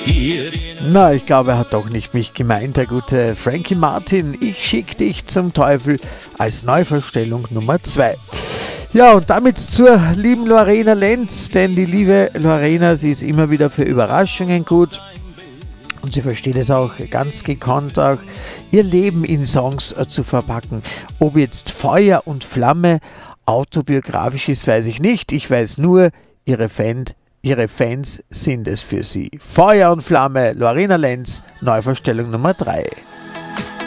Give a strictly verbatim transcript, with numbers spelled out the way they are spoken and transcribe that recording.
Na, ich glaube, er hat doch nicht mich gemeint, der gute Frankie Martin. Ich schick dich zum Teufel als Neuvorstellung Nummer zwei. Ja, und damit zur lieben Lorena Lenz, denn die liebe Lorena, sie ist immer wieder für Überraschungen gut und sie versteht es auch ganz gekonnt, auch ihr Leben in Songs äh, zu verpacken. Ob jetzt Feuer und Flamme autobiografisch ist, weiß ich nicht. Ich weiß nur, ihre Fans Ihre Fans sind es für sie. Feuer und Flamme, Lorena Lenz, Neuvorstellung Nummer drei.